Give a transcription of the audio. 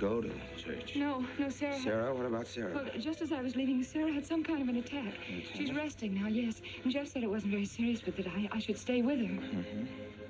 go to the church? No, Sarah. Sarah? What about Sarah? Well, just as I was leaving, Sarah had some kind of an attack. She's resting now, yes. And Jeff said it wasn't very serious, but that I should stay with her. Mm-hmm.